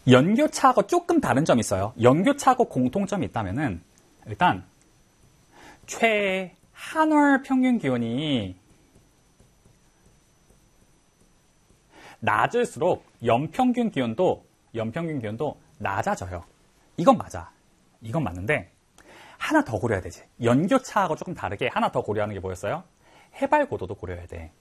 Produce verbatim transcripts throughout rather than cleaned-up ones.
연교차하고 조금 다른 점이 있어요. 연교차하고 공통점이 있다면은 일단 최한월 평균 기온이 낮을수록 연평균 기온도 연평균 기온도 낮아져요. 이건 맞아. 이건 맞는데 하나 더 고려해야 되지. 연교차하고 조금 다르게 하나 더 고려하는 게 뭐였어요? 해발 고도도 고려해야 돼.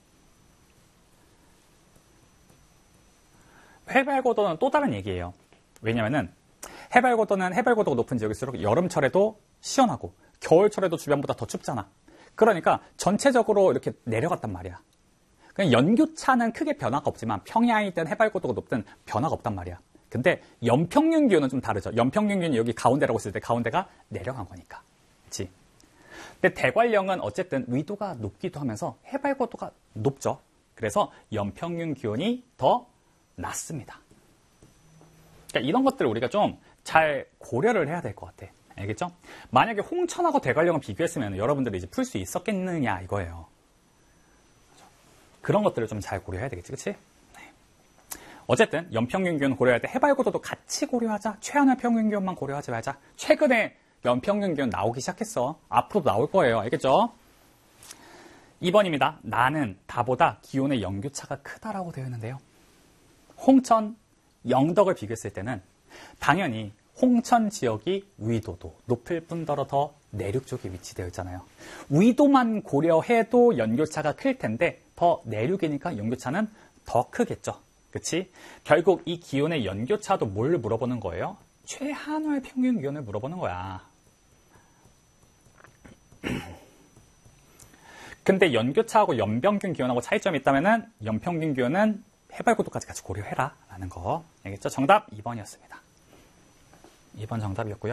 해발 고도는 또 다른 얘기예요. 왜냐면은 해발 고도는 해발 고도가 높은 지역일수록 여름철에도 시원하고 겨울철에도 주변보다 더 춥잖아. 그러니까 전체적으로 이렇게 내려갔단 말이야. 그냥 연교차는 크게 변화가 없지만 평야이든 해발 고도가 높든 변화가 없단 말이야. 근데 연평균 기온은 좀 다르죠. 연평균 기온이 여기 가운데라고 했을 때 가운데가 내려간 거니까. 그렇지? 근데 대관령은 어쨌든 위도가 높기도 하면서 해발 고도가 높죠. 그래서 연평균 기온이 더 낮습니다. 그러니까 이런 것들을 우리가 좀 잘 고려를 해야 될 것 같아. 알겠죠? 만약에 홍천하고 대관령을 비교했으면 여러분들이 이제 풀 수 있었겠느냐 이거예요. 그런 것들을 좀 잘 고려해야 되겠지, 그치? 네. 어쨌든 연평균 기온 고려할 때 해발 고도도 같이 고려하자. 최하늘 평균 기온만 고려하지 말자. 최근에 연평균 기온 나오기 시작했어. 앞으로도 나올 거예요. 알겠죠? 이 번입니다. 나는 다보다 기온의 연교차가 크다라고 되어 있는데요. 홍천, 영덕을 비교했을 때는 당연히 홍천 지역이 위도도 높을 뿐더러 더 내륙 쪽에 위치되어 있잖아요. 위도만 고려해도 연교차가 클 텐데 더 내륙이니까 연교차는 더 크겠죠. 그치? 결국 이 기온의 연교차도 뭘 물어보는 거예요? 최한월 평균 기온을 물어보는 거야. 근데 연교차하고 연평균 기온하고 차이점이 있다면은 연평균 기온은 해발 고도까지 같이 고려해라 라는 거. 알겠죠? 정답 이 번이었습니다. 이 번 정답이었고요.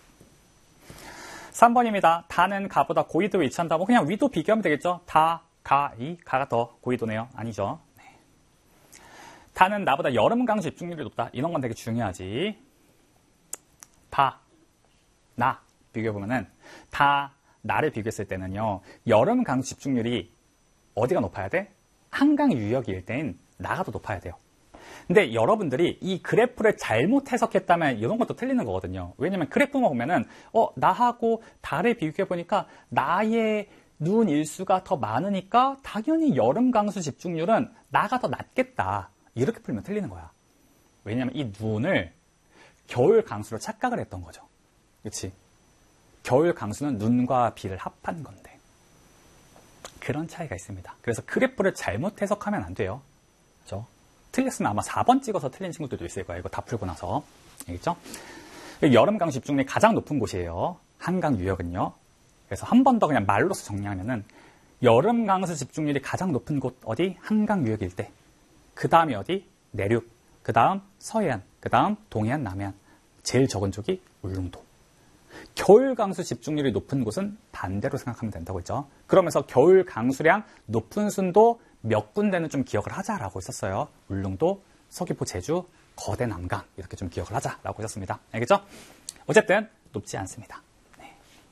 삼 번입니다. 다는 가보다 고위도에 위치한다. 뭐 그냥 위도 비교하면 되겠죠? 다, 가, 이, 가가 더 고위도네요. 아니죠. 네. 다는 나보다 여름 강수 집중률이 높다. 이런 건 되게 중요하지. 다, 나 비교해보면은 다, 나를 비교했을 때는요. 여름 강수 집중률이 어디가 높아야 돼? 한강 유역일 땐 나가 더 높아야 돼요. 근데 여러분들이 이 그래프를 잘못 해석했다면 이런 것도 틀리는 거거든요. 왜냐면 그래프만 보면은 어 나하고 달을 비교해보니까 나의 눈 일수가 더 많으니까 당연히 여름 강수 집중률은 나가 더 낮겠다. 이렇게 풀면 틀리는 거야. 왜냐면 이 눈을 겨울 강수로 착각을 했던 거죠. 그렇지? 겨울 강수는 눈과 비를 합한 건데 그런 차이가 있습니다. 그래서 그래프를 잘못 해석하면 안 돼요. 그렇죠? 틀렸으면 아마 사 번 찍어서 틀린 친구들도 있을 거예요. 이거 다 풀고 나서. 알겠죠? 여름 강수 집중률이 가장 높은 곳이에요. 한강 유역은요. 그래서 한 번 더 그냥 말로서 정리하면은 여름 강수 집중률이 가장 높은 곳 어디? 한강 유역일 때. 그 다음이 어디? 내륙. 그 다음 서해안. 그 다음 동해안, 남해안. 제일 적은 쪽이 울릉도. 겨울 강수 집중률이 높은 곳은 반대로 생각하면 된다고 했죠. 그러면서 겨울 강수량 높은 순도 몇 군데는 좀 기억을 하자라고 했었어요. 울릉도, 서귀포, 제주, 거대 남강 이렇게 좀 기억을 하자라고 했었습니다. 알겠죠? 어쨌든 높지 않습니다. 네.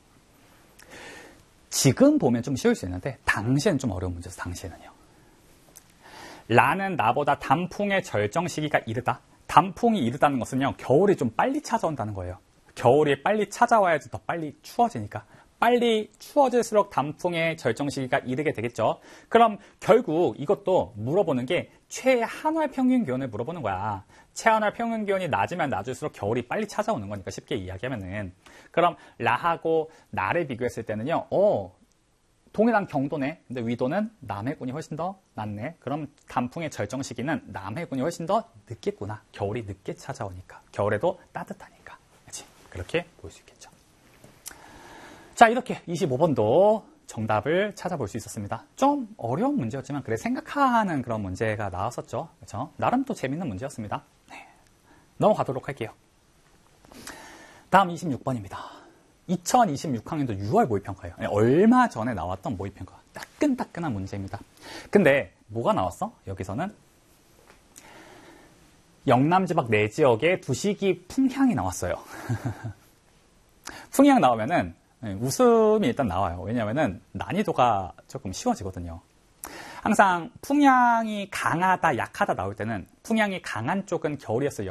지금 보면 좀 쉬울 수 있는데 당시에는 좀 어려운 문제였어요. 당시에는요. 라는 나보다 단풍의 절정 시기가 이르다. 단풍이 이르다는 것은요. 겨울이 좀 빨리 찾아온다는 거예요. 겨울이 빨리 찾아와야지 더 빨리 추워지니까. 빨리 추워질수록 단풍의 절정 시기가 이르게 되겠죠. 그럼 결국 이것도 물어보는 게 최한월 평균 기온을 물어보는 거야. 최한월 평균 기온이 낮으면 낮을수록 겨울이 빨리 찾아오는 거니까 쉽게 이야기하면은. 그럼 라하고 나를 비교했을 때는요. 어, 동해랑 경도네. 근데 위도는 남해군이 훨씬 더 낮네. 그럼 단풍의 절정 시기는 남해군이 훨씬 더 늦겠구나. 겨울이 늦게 찾아오니까. 겨울에도 따뜻하니까. 그렇지? 그렇게 볼 수 있겠죠. 자, 이렇게 이십오 번도 정답을 찾아볼 수 있었습니다. 좀 어려운 문제였지만 그래 생각하는 그런 문제가 나왔었죠. 그렇죠? 나름 또 재밌는 문제였습니다. 네. 넘어가도록 할게요. 다음 이십육 번입니다. 이천이십육 학년도 유월 모의평가예요. 얼마 전에 나왔던 모의평가. 따끈따끈한 문제입니다. 근데 뭐가 나왔어? 여기서는 영남지방 네 지역의 두시기 풍향이 나왔어요. 풍향 나오면은 웃음이 일단 나와요. 왜냐하면 난이도가 조금 쉬워지거든요. 항상 풍향이 강하다, 약하다 나올 때는 풍향이 강한 쪽은 겨울이었어요.